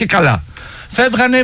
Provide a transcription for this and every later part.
και καλά. Φεύγανε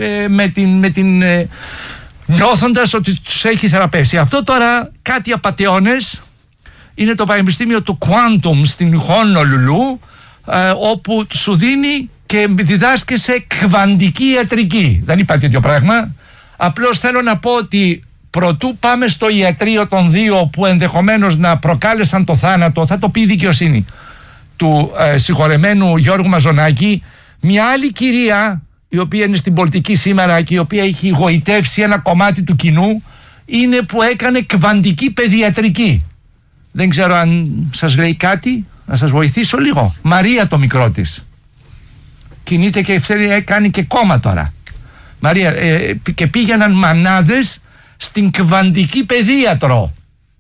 νιώθοντας ότι τους έχει θεραπεύσει. Αυτό τώρα κάτι απατεώνες είναι το Πανεπιστήμιο του Quantum στην Χονολουλού, όπου σου δίνει και διδάσκεσαι κβαντική ιατρική. Δεν υπάρχει τέτοιο πράγμα. Απλώς θέλω να πω ότι προτού πάμε στο ιατρείο των δύο που ενδεχομένως να προκάλεσαν το θάνατο, θα το πει η δικαιοσύνη, του συγχωρεμένου Γιώργου Μαζονάκη, μια άλλη κυρία η οποία είναι στην πολιτική σήμερα και η οποία έχει γοητεύσει ένα κομμάτι του κοινού, είναι που έκανε κβαντική παιδιατρική. Δεν ξέρω αν σας λέει κάτι, να σας βοηθήσω λίγο. Μαρία το μικρό της. Κινείται και κάνει και κόμμα τώρα. Μαρία, και πήγαιναν μανάδες στην κβαντική παιδίατρο.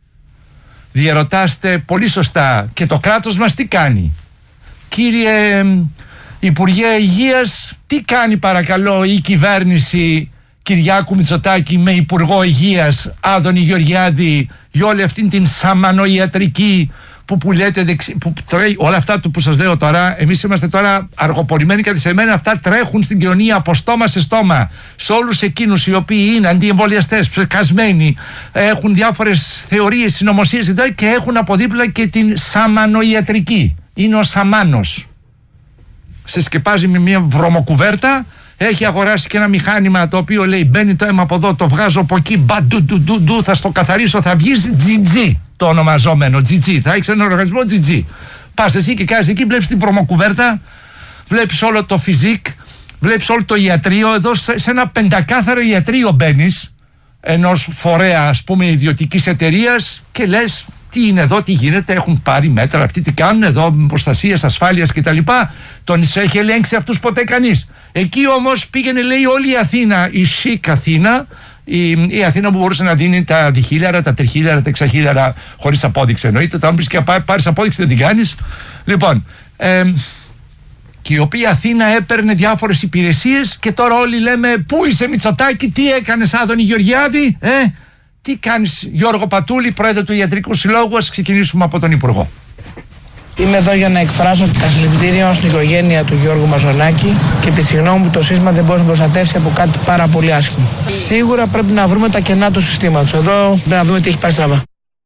Διερωτάστε πολύ σωστά, και το κράτος μας τι κάνει? Κύριε Υπουργέ Υγείας, τι κάνει παρακαλώ η κυβέρνηση Κυριάκου Μητσοτάκη με Υπουργό Υγείας Άδωνη Γεωργιάδη για όλη αυτήν την σαμανοϊατρική που λέτε όλα αυτά που σας λέω τώρα? Εμείς είμαστε τώρα αργοπορημένοι, καθυστερημένοι. Αυτά τρέχουν στην κοινωνία από στόμα σε στόμα σε όλους εκείνους οι οποίοι είναι αντιεμβολιαστές, ψεκασμένοι, έχουν διάφορες θεωρίες, συνωμοσίες και έχουν από δίπλα και την σαμανοϊατρική. Είναι ο σαμάνος. Σε σκεπάζει με μια βρωμοκουβέρτα. Έχει αγοράσει και ένα μηχάνημα το οποίο λέει μπαίνει το αίμα από εδώ, το βγάζω από εκεί, μπαντου, θα στο καθαρίσω, θα βγεις τζιτζι, το ονομαζόμενο τζιτζι, θα έχεις ένα οργανισμό τζιτζι. Πας εσύ και κάνεις εκεί, βλέπεις την βρωμοκουβέρτα, βλέπεις όλο το φιζικ, βλέπεις όλο το ιατρείο. Εδώ σε ένα πεντακάθαρο ιατρείο μπαίνεις, ενός φορέα ας πούμε ιδιωτικής εταιρείας, και λες τι είναι εδώ, τι γίνεται, έχουν πάρει μέτρα αυτοί, τι κάνουν εδώ, προστασίες, ασφάλειας κτλ. Τον έχει ελέγξει αυτούς ποτέ κανείς? Εκεί όμως πήγαινε, λέει, όλη η Αθήνα, η chic Αθήνα, η Αθήνα που μπορούσε να δίνει τα 2.000, τα 3.000, τα 6.000 χωρίς απόδειξη εννοείται. Όταν μπεις και πάρεις απόδειξη δεν την κάνεις. Λοιπόν, και η οποία Αθήνα έπαιρνε διάφορες υπηρεσίες, και τώρα όλοι λέμε πού είσαι Μητσοτάκη, τι έκανες Άδωνη Γεωργιάδη, τι κάνεις Γιώργο Πατούλη, πρόεδρε του Ιατρικού Συλλόγου? Ας ξεκινήσουμε από τον Υπουργό. Είμαι εδώ για να εκφράσω τα συλληπιτήρια στην οικογένεια του Γιώργου Μαζονάκη και τη συγγνώμη που το σύστημα δεν μπορεί να προστατεύσει από κάτι πάρα πολύ άσχημο. Σίγουρα πρέπει να βρούμε τα κενά του συστήματος. Εδώ πρέπει να δούμε τι έχει πάει στραβά.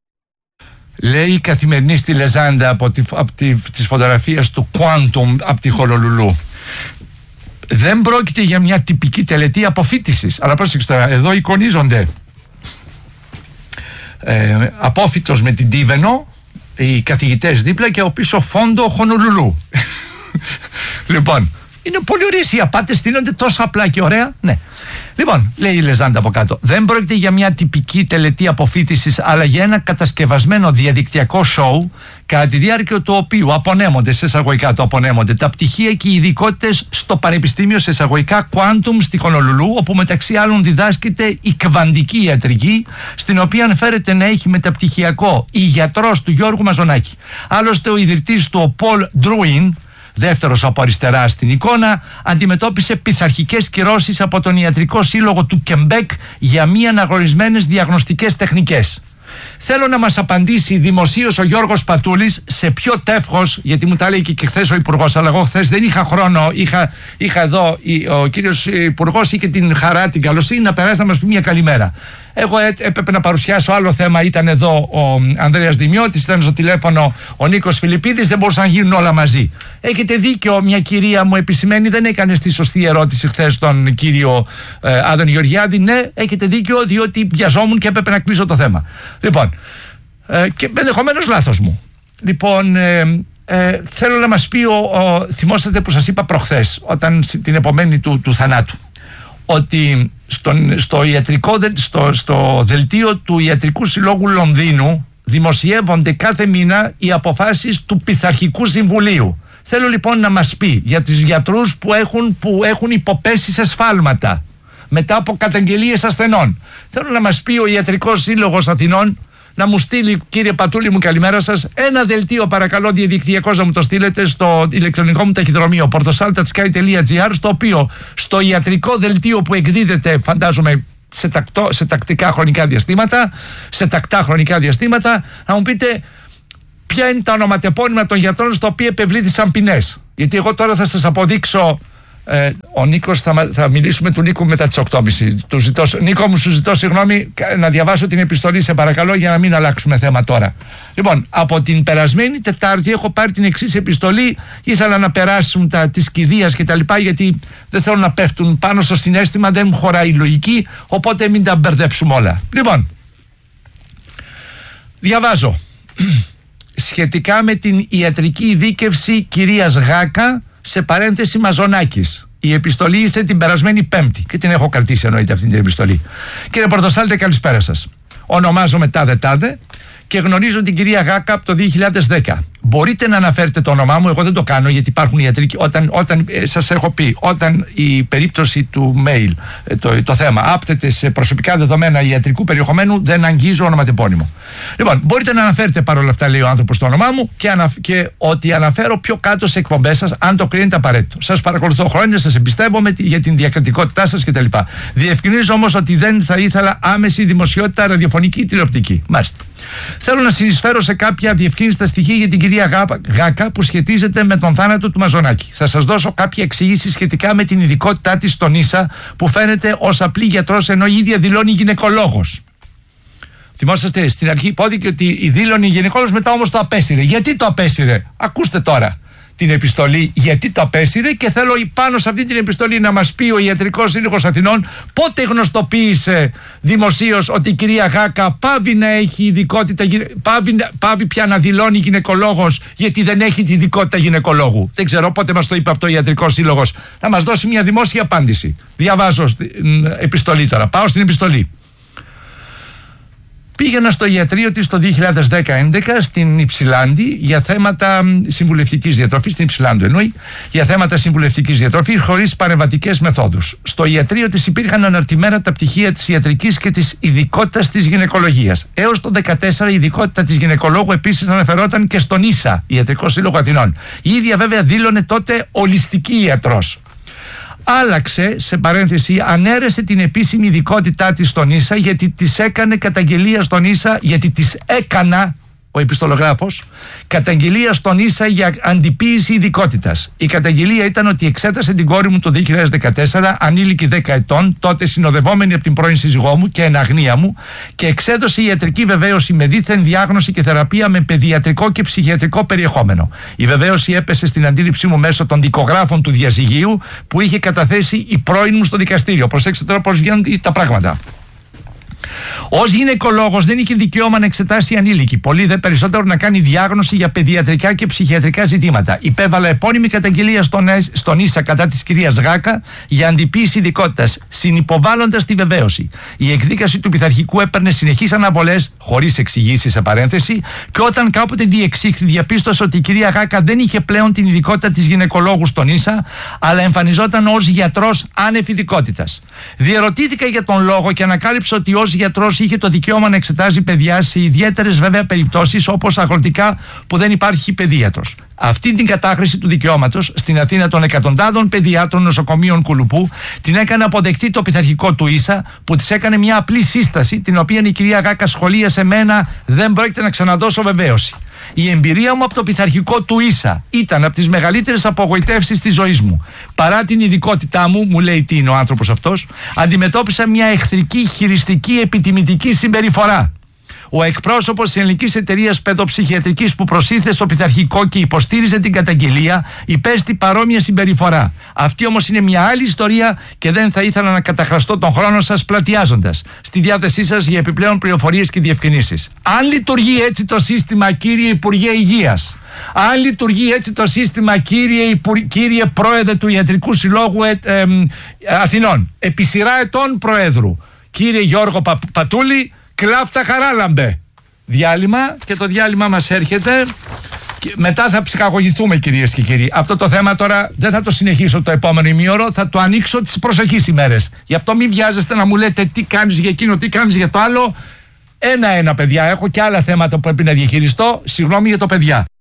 Λέει η Καθημερινή στη Λεζάντα από τις φωτογραφίες του Quantum από τη Χονολουλού. Δεν πρόκειται για μια τυπική τελετή αποφύτισης. Αλλά πρόσεξε τώρα, εδώ εικονίζονται απόφυτος με την Τίβενο, οι καθηγητές δίπλα και ο πίσω φόντο Χονολουλού. Λοιπόν, είναι πολύ ωραίες οι απάτες, στείνονται τόσο απλά και ωραία. Ναι. Λοιπόν, λέει η Λεζάντα από κάτω, δεν πρόκειται για μια τυπική τελετή αποφύτισης, αλλά για ένα κατασκευασμένο διαδικτυακό σοου, κατά τη διάρκεια του οποίου απονέμονται, σε εισαγωγικά το απονέμονται, τα πτυχία και οι ειδικότητες στο Πανεπιστήμιο, σε εισαγωγικά Quantum στη Χονολουλού, όπου μεταξύ άλλων διδάσκεται η κβαντική ιατρική, στην οποία αναφέρεται να έχει μεταπτυχιακό η γιατρός του Γιώργου Μαζονάκη. Άλλωστε ο ιδρυτής του, ο Πολ Ντρούιν, δεύτερος από αριστερά στην εικόνα, αντιμετώπισε πειθαρχικές κυρώσεις από τον Ιατρικό Σύλλογο του Κεμπέκ για μη αναγνωρισμένες διαγνωστικές τεχνικές. Θέλω να μας απαντήσει δημοσίως ο Γιώργος Πατούλης σε ποιο τεύχος, γιατί μου τα λέει και χθες ο Υπουργός, αλλά εγώ χθες δεν είχα χρόνο, είχα εδώ, ο κύριος Υπουργός είχε την χαρά, την καλοσύνη να περάσει να μας πει μια καλημέρα. Εγώ έπρεπε να παρουσιάσω άλλο θέμα, ήταν εδώ ο Ανδρέας Δημιώτης, ήταν στο τηλέφωνο ο Νίκος Φιλιππίδης, δεν μπορούσαν να γίνουν όλα μαζί. Έχετε δίκιο, μια κυρία μου επισημαίνει, δεν έκανε στη σωστή ερώτηση χθες τον κύριο Άδωνη Γεωργιάδη. Ναι, έχετε δίκιο, διότι βιαζόμουν και έπρεπε να κλείσω το θέμα. Λοιπόν, και ενδεχομένως λάθος μου. Λοιπόν, θέλω να μας πει, θυμόσαστε που σας είπα προχθές, όταν την επομένη του θανάτου, ότι στο δελτίο του Ιατρικού Συλλόγου Λονδίνου δημοσιεύονται κάθε μήνα οι αποφάσεις του Πειθαρχικού Συμβουλίου. Θέλω λοιπόν να μας πει για τους γιατρούς που έχουν υποπέσει σε σφάλματα μετά από καταγγελίες ασθενών. Θέλω να μας πει ο Ιατρικός Σύλλογος Αθηνών, να μου στείλει, κύριε Πατούλη μου καλημέρα σας, ένα δελτίο παρακαλώ διαδικτυακώς να μου το στείλετε στο ηλεκτρονικό μου ταχυδρομείο portosaltatsky.gr, στο οποίο στο ιατρικό δελτίο που εκδίδεται φαντάζομαι σε τακτά χρονικά διαστήματα, να μου πείτε ποια είναι τα ονοματεπώνυμα των γιατρών στο οποίο επευλήθησαν ποινές. Γιατί εγώ τώρα θα σας αποδείξω Ο Νίκος θα μιλήσουμε του Νίκου μετά τις 8.30. Νίκο μου, σου ζητώ συγγνώμη να διαβάσω την επιστολή, σε παρακαλώ, για να μην αλλάξουμε θέμα τώρα. Λοιπόν, από την περασμένη Τετάρτη έχω πάρει την εξής επιστολή. Ήθελα να περάσουν της κηδείας και τα λοιπά, γιατί δεν θέλω να πέφτουν πάνω στο συναίσθημα, δεν μου χωράει η λογική, οπότε μην τα μπερδέψουμε όλα. Λοιπόν, διαβάζω σχετικά με την ιατρική ειδίκευση κυρίας Γάκα, σε παρένθεση Μαζονάκης. Η επιστολή ήρθε την περασμένη Πέμπτη και την έχω κρατήσει, εννοείται, αυτή την επιστολή. Κύριε Πορτοσάλτε, καλησπέρα σας. Ονομάζομαι τάδε και γνωρίζω την κυρία Γάκα από το 2010. Μπορείτε να αναφέρετε το όνομά μου, εγώ δεν το κάνω γιατί υπάρχουν ιατροί. Όταν σας έχω πει, όταν η περίπτωση του mail, το θέμα άπτεται σε προσωπικά δεδομένα ιατρικού περιεχομένου, δεν αγγίζω ονοματεπώνυμο. Λοιπόν, μπορείτε να αναφέρετε παρόλα αυτά, λέει ο άνθρωπος, το όνομά μου και ότι αναφέρω πιο κάτω σε εκπομπές σας, αν το κρίνετε απαραίτητο. Σας παρακολουθώ χρόνια, σας εμπιστεύομαι για την διακριτικότητά σας κτλ. Διευκρινίζω όμως ότι δεν θα ήθελα άμεση δημοσιότητα ραδιοφωνική ή τηλεοπτική. Μάλιστα. Θέλω να συνεισφέρω σε κάποια διευκρίνηστα στοιχεία για την κυρία Γάκα που σχετίζεται με τον θάνατο του Μαζονάκη. Θα σας δώσω κάποια εξηγήσεις σχετικά με την ειδικότητά της στον ίσα, που φαίνεται ως απλή γιατρός ενώ η ίδια δηλώνει γυναικολόγος. Θυμόσαστε, στην αρχή υπόθηκε ότι η δήλωνε γυναικολόγος, μετά όμως το απέσυρε. Γιατί το απέσυρε? Ακούστε τώρα την επιστολή γιατί το απέσυρε, και θέλω πάνω σε αυτή την επιστολή να μας πει ο Ιατρικός Σύλλογος Αθηνών πότε γνωστοποίησε δημοσίως ότι η κυρία Γάκα πάβει να έχει ειδικότητα, πάβει πια να δηλώνει γυναικολόγος, γιατί δεν έχει τη ειδικότητα γυναικολόγου. Δεν ξέρω πότε μας το είπε αυτό ο Ιατρικός Σύλλογος. Να μας δώσει μια δημόσια απάντηση. Διαβάζω στην επιστολή τώρα. Πάω στην επιστολή. Πήγαινα στο ιατρείο της το 2010-11 στην Υψηλάντη για θέματα συμβουλευτικής διατροφής, στην Υψηλάντου εννοεί, για θέματα συμβουλευτικής διατροφής χωρίς παρεμβατικές μεθόδους. Στο ιατρείο της υπήρχαν αναρτημένα τα πτυχία της ιατρικής και της ειδικότητας της γυναικολογίας. Έως το 2014 η ειδικότητα της γυναικολόγου επίσης αναφερόταν και στον ίσα, Ιατρικό Σύλλογο Αθηνών. Η ίδια βέβαια δήλωνε τότε ολιστική ιατρός. Άλλαξε, σε παρένθεση, ανέρεσε την επίσημη ειδικότητά της στον ίσα, γιατί της έκανε καταγγελία στον ίσα, γιατί της έκανα, ο επιστολογράφος, καταγγελία στον ίσα για αντιποίηση ειδικότητας. Η καταγγελία ήταν ότι εξέτασε την κόρη μου το 2014, ανήλικη 10 ετών, τότε συνοδευόμενη από την πρώην σύζυγό μου και εν αγνία μου, και εξέδωσε ιατρική βεβαίωση με δίθεν διάγνωση και θεραπεία με παιδιατρικό και ψυχιατρικό περιεχόμενο. Η βεβαίωση έπεσε στην αντίληψή μου μέσω των δικογράφων του διαζυγίου που είχε καταθέσει η πρώην μου στο δικαστήριο. Προσέξτε τώρα πώς βγαίνουν τα πράγματα. Ως γυναικολόγος δεν είχε δικαίωμα να εξετάσει ανήλικη, πολύ δε περισσότερο να κάνει διάγνωση για παιδιατρικά και ψυχιατρικά ζητήματα. Υπέβαλα επώνυμη καταγγελία στον ίσα κατά της κυρίας Γάκα για αντιποίηση ειδικότητας, συνυποβάλλοντας τη βεβαίωση. Η εκδίκαση του πειθαρχικού έπαιρνε συνεχείς αναβολές, χωρίς εξηγήσεις σε παρένθεση, και όταν κάποτε διεξήχθη, διαπίστωσε ότι η κυρία Γάκα δεν είχε πλέον την ειδικότητα της γυναικολόγου στον ίσα, αλλά εμφανιζόταν ως γιατρός άνευ ειδικότητας. Διερωτήθηκα για τον λόγο και ανακάλυψα ότι ως γιατρός είχε το δικαίωμα να εξετάζει παιδιά σε ιδιαίτερες βέβαια περιπτώσεις, όπως αγροτικά που δεν υπάρχει παιδίατρος. Αυτή την κατάχρηση του δικαιώματος στην Αθήνα των εκατοντάδων παιδιάτρων νοσοκομείων Κουλουπού την έκανε αποδεκτή το πειθαρχικό του ίσα, που της έκανε μια απλή σύσταση, την οποία η κυρία Γάκα σχολίασε με ένα «δεν πρόκειται να ξαναδώσω βεβαίωση». Η εμπειρία μου από το πειθαρχικό του ίσα ήταν από τις μεγαλύτερες απογοητεύσεις της ζωής μου. Παρά την ειδικότητά μου, μου λέει τι είναι ο άνθρωπος αυτός, αντιμετώπισα μια εχθρική, χειριστική, επιτιμητική συμπεριφορά. Ο εκπρόσωπος της ελληνικής εταιρείας παιδοψυχιατρικής που προσήλθε στο πειθαρχικό και υποστήριζε την καταγγελία υπέστη παρόμοια συμπεριφορά. Αυτή όμως είναι μια άλλη ιστορία και δεν θα ήθελα να καταχραστώ τον χρόνο σας πλατιάζοντας. Στη διάθεσή σας για επιπλέον πληροφορίες και διευκρινήσεις. Αν λειτουργεί έτσι το σύστημα, κύριε Υπουργέ Υγείας, αν λειτουργεί έτσι το σύστημα, κύριε Πρόεδρε του Ιατρικού Συλλόγου Αθηνών, επί σειρά ετών Προέδρου, κύριε Γιώργο Πατούλη, κλάφτα χαράλαμπε. Διάλειμμα, και το διάλειμμα μας έρχεται. Μετά θα ψυχαγωγηθούμε, κυρίες και κύριοι. Αυτό το θέμα τώρα δεν θα το συνεχίσω το επόμενο ημίωρο, θα το ανοίξω τις προσεχείς ημέρες. Γι' αυτό μην βιάζεστε να μου λέτε τι κάνεις για εκείνο, τι κάνεις για το άλλο. Ένα-ένα, παιδιά. Έχω και άλλα θέματα που πρέπει να διαχειριστώ. Συγγνώμη για το παιδιά.